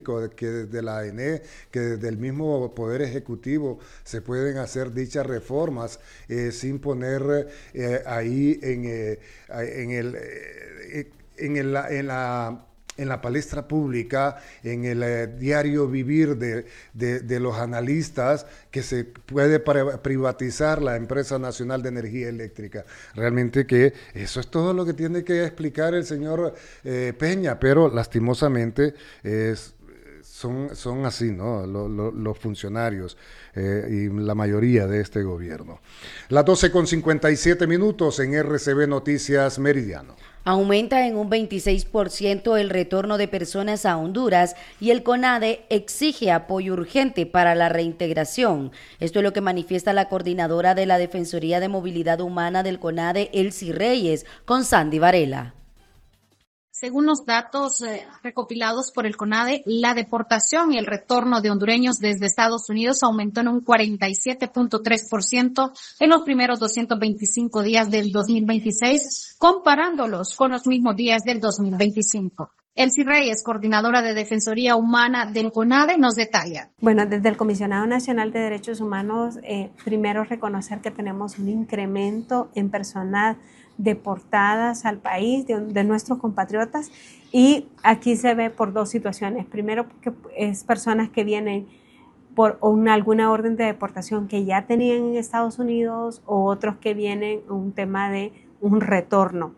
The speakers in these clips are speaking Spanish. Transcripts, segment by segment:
que desde la ANE, que desde el mismo Poder Ejecutivo se pueden hacer dichas reformas sin poner ahí en la palestra pública, en el diario vivir de los analistas, que se puede privatizar la Empresa Nacional de Energía Eléctrica. Realmente que eso es todo lo que tiene que explicar el señor Peña, pero lastimosamente son así, ¿no? Los funcionarios y la mayoría de este gobierno. Las 12:57 en RCB Noticias Meridiano. Aumenta en un 26% el retorno de personas a Honduras y el CONADE exige apoyo urgente para la reintegración. Esto es lo que manifiesta la coordinadora de la Defensoría de Movilidad Humana del CONADE, Elsie Reyes, con Sandy Varela. Según los datos recopilados por el CONADE, la deportación y el retorno de hondureños desde Estados Unidos aumentó en un 47.3% en los primeros 225 días del 2026, comparándolos con los mismos días del 2025. Elsie Reyes, coordinadora de Defensoría Humana del CONADE, nos detalla. Bueno, desde el Comisionado Nacional de Derechos Humanos, primero reconocer que tenemos un incremento en personas deportadas al país de nuestros compatriotas, y aquí se ve por dos situaciones. Primero, que es personas que vienen por alguna orden de deportación que ya tenían en Estados Unidos, o otros que vienen un tema de un retorno.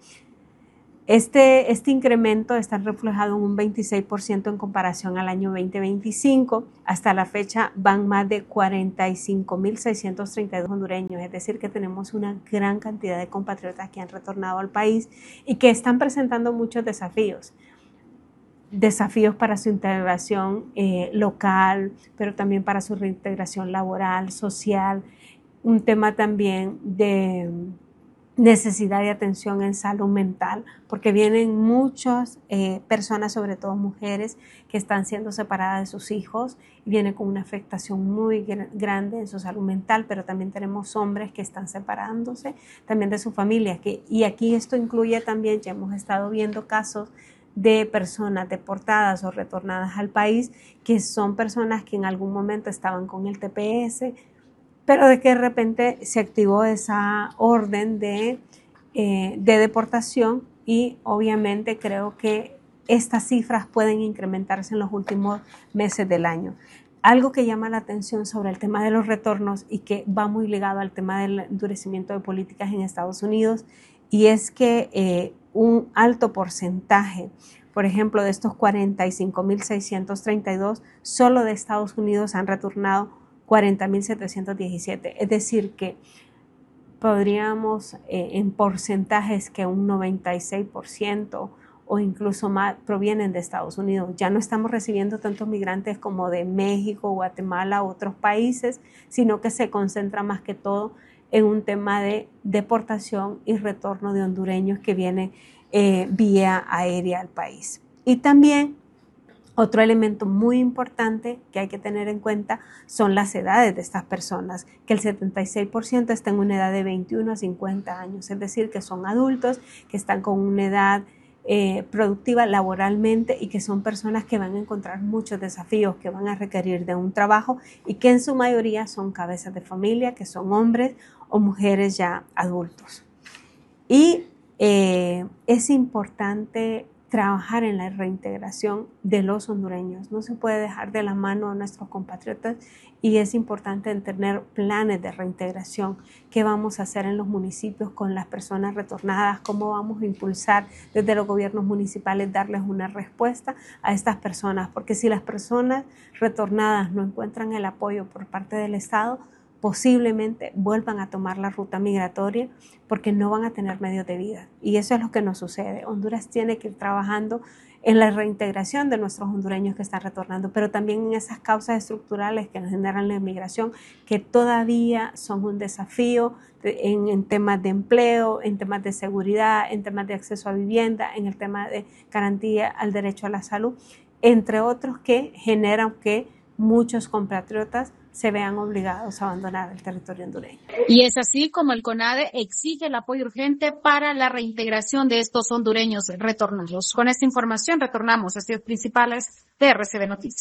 Este incremento está reflejado en un 26% en comparación al año 2025. Hasta la fecha van más de 45.632 hondureños, es decir, que tenemos una gran cantidad de compatriotas que han retornado al país y que están presentando muchos desafíos para su integración local, pero también para su reintegración laboral, social, un tema también de necesidad de atención en salud mental, porque vienen muchas personas, sobre todo mujeres, que están siendo separadas de sus hijos y vienen con una afectación muy grande en su salud mental, pero también tenemos hombres que están separándose también de su familia, y aquí esto incluye también, ya hemos estado viendo casos de personas deportadas o retornadas al país, que son personas que en algún momento estaban con el TPS, pero de que de repente se activó esa orden de deportación, y obviamente creo que estas cifras pueden incrementarse en los últimos meses del año. Algo que llama la atención sobre el tema de los retornos y que va muy ligado al tema del endurecimiento de políticas en Estados Unidos, y es que un alto porcentaje, por ejemplo, de estos 45.632, solo de Estados Unidos han retornado 40.717, es decir que podríamos en porcentajes que un 96% o incluso más provienen de Estados Unidos. Ya no estamos recibiendo tantos migrantes como de México, Guatemala u otros países, sino que se concentra más que todo en un tema de deportación y retorno de hondureños que vienen vía aérea al país. Y también otro elemento muy importante que hay que tener en cuenta son las edades de estas personas, que el 76% está en una edad de 21 a 50 años, es decir, que son adultos, que están con una edad productiva laboralmente, y que son personas que van a encontrar muchos desafíos, que van a requerir de un trabajo, y que en su mayoría son cabezas de familia, que son hombres o mujeres ya adultos. Y es importante trabajar en la reintegración de los hondureños. No se puede dejar de la mano a nuestros compatriotas, y es importante tener planes de reintegración. ¿Qué vamos a hacer en los municipios con las personas retornadas? ¿Cómo vamos a impulsar desde los gobiernos municipales darles una respuesta a estas personas? Porque si las personas retornadas no encuentran el apoyo por parte del Estado, posiblemente vuelvan a tomar la ruta migratoria, porque no van a tener medios de vida. Y eso es lo que nos sucede. Honduras tiene que ir trabajando en la reintegración de nuestros hondureños que están retornando, pero también en esas causas estructurales que generan la inmigración, que todavía son un desafío en temas de empleo, en temas de seguridad, en temas de acceso a vivienda, en el tema de garantía al derecho a la salud, entre otros, que generan que muchos compatriotas se vean obligados a abandonar el territorio hondureño. Y es así como el CONADE exige el apoyo urgente para la reintegración de estos hondureños retornados. Con esta información retornamos a estudios principales de RCB Noticias.